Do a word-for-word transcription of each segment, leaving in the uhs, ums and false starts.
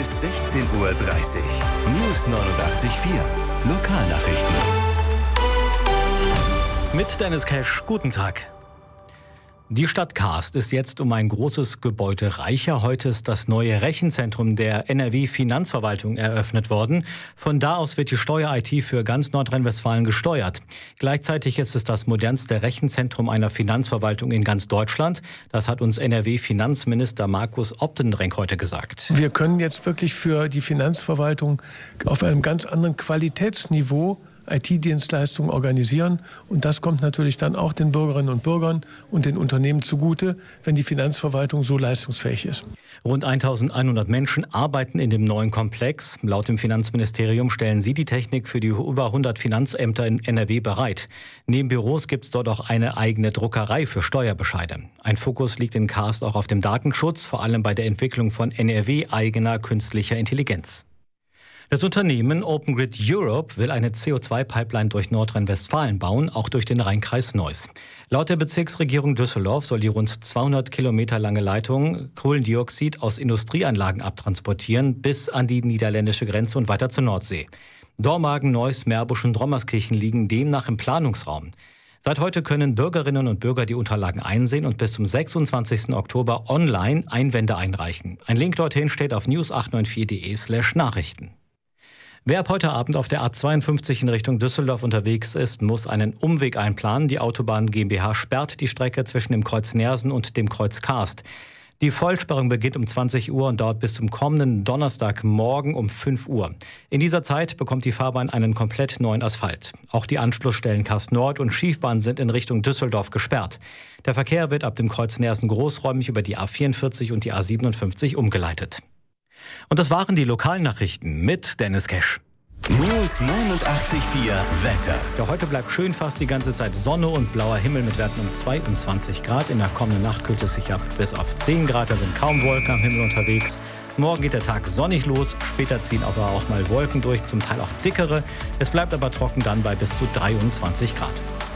ist sechzehn Uhr dreißig. News neunundachtzig Komma vier. Lokalnachrichten. Mit Dennis Cash, guten Tag. Die Stadt Kaast ist jetzt um ein großes Gebäude reicher. Heute ist das neue Rechenzentrum der N R W-Finanzverwaltung eröffnet worden. Von da aus wird die Steuer-I T für ganz Nordrhein-Westfalen gesteuert. Gleichzeitig ist es das modernste Rechenzentrum einer Finanzverwaltung in ganz Deutschland. Das hat uns N R W-Finanzminister Markus Optenrenk heute gesagt. Wir können jetzt wirklich für die Finanzverwaltung auf einem ganz anderen Qualitätsniveau I T-Dienstleistungen organisieren. Und das kommt natürlich dann auch den Bürgerinnen und Bürgern und den Unternehmen zugute, wenn die Finanzverwaltung so leistungsfähig ist. Rund eintausendeinhundert Menschen arbeiten in dem neuen Komplex. Laut dem Finanzministerium stellen sie die Technik für die über hundert Finanzämter in N R W bereit. Neben Büros gibt es dort auch eine eigene Druckerei für Steuerbescheide. Ein Fokus liegt in Kaast auch auf dem Datenschutz, vor allem bei der Entwicklung von N R W-eigener künstlicher Intelligenz. Das Unternehmen Open Grid Europe will eine C O zwei Pipeline durch Nordrhein-Westfalen bauen, auch durch den Rheinkreis Neuss. Laut der Bezirksregierung Düsseldorf soll die rund zweihundert Kilometer lange Leitung Kohlendioxid aus Industrieanlagen abtransportieren bis an die niederländische Grenze und weiter zur Nordsee. Dormagen, Neuss, Meerbusch und Rommerskirchen liegen demnach im Planungsraum. Seit heute können Bürgerinnen und Bürger die Unterlagen einsehen und bis zum sechsundzwanzigsten Oktober online Einwände einreichen. Ein Link dorthin steht auf news acht neun vier punkt de slash Nachrichten. Wer ab heute Abend auf der A zweiundfünfzig in Richtung Düsseldorf unterwegs ist, muss einen Umweg einplanen. Die Autobahn GmbH sperrt die Strecke zwischen dem Kreuz Neersen und dem Kreuz Kaast. Die Vollsperrung beginnt um zwanzig Uhr und dauert bis zum kommenden Donnerstagmorgen um fünf Uhr. In dieser Zeit bekommt die Fahrbahn einen komplett neuen Asphalt. Auch die Anschlussstellen Kaast Nord und Schiefbahn sind in Richtung Düsseldorf gesperrt. Der Verkehr wird ab dem Kreuz Neersen großräumig über die A vierundvierzig und die A siebenundfünfzig umgeleitet. Und das waren die Lokalnachrichten mit Dennis Cash. News neunundachtzig Komma vier Wetter. Ja, heute bleibt schön fast die ganze Zeit Sonne und blauer Himmel mit Werten um zweiundzwanzig Grad. In der kommenden Nacht kühlt es sich ab bis auf zehn Grad. Da sind kaum Wolken am Himmel unterwegs. Morgen geht der Tag sonnig los. Später ziehen aber auch mal Wolken durch, zum Teil auch dickere. Es bleibt aber trocken dann bei bis zu dreiundzwanzig Grad.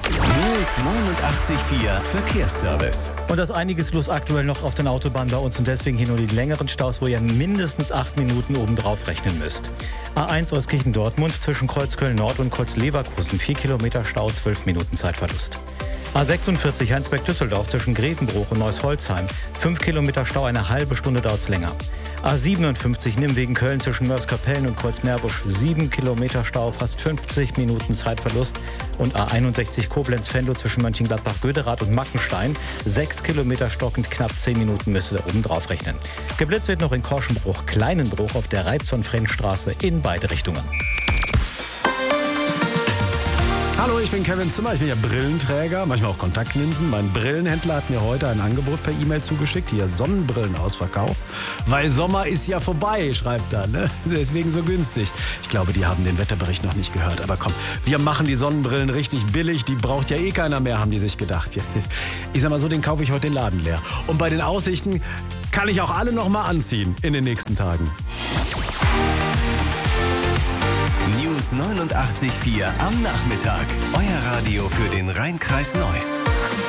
News neunundachtzig Komma vier Verkehrsservice. Und da ist einiges los aktuell noch auf den Autobahnen bei uns und deswegen hier nur die längeren Staus, wo ihr mindestens acht Minuten obendrauf rechnen müsst. A eins Euskirchen-Dortmund zwischen Kreuz Köln-Nord und Kreuz Leverkusen, vier Kilometer Stau, zwölf Minuten Zeitverlust. A sechsundvierzig Heinsberg-Düsseldorf zwischen Grevenbruch und Neuss-Holzheim, fünf Kilometer Stau, eine halbe Stunde dauert es länger. A siebenundfünfzig Nimwegen-Köln zwischen Mörs-Kapellen und Kreuz-Meerbusch, sieben Kilometer Stau, fast fünfzig Minuten Zeitverlust. Und A einundsechzig Koblenz-Venlo zwischen Mönchengladbach-Göderath und Mackenstein, sechs Kilometer stockend, knapp zehn Minuten müsst ihr da oben drauf rechnen. Geblitzt wird noch in Korschenbruch-Kleinenbruch auf der Reiz von Frennstraße in beide Richtungen. Hallo, ich bin Kevin Zimmer, ich bin ja Brillenträger, manchmal auch Kontaktlinsen. Mein Brillenhändler hat mir heute ein Angebot per E-Mail zugeschickt, hier Sonnenbrillenausverkauf. Weil Sommer ist ja vorbei, schreibt er, ne? Deswegen so günstig. Ich glaube, die haben den Wetterbericht noch nicht gehört, aber komm, wir machen die Sonnenbrillen richtig billig, die braucht ja eh keiner mehr, haben die sich gedacht. Ich sag mal so, den kaufe ich heute den Laden leer. Und bei den Aussichten kann ich auch alle noch mal anziehen in den nächsten Tagen. News neunundachtzig Komma vier am Nachmittag. Euer Radio für den Rheinkreis Neuss.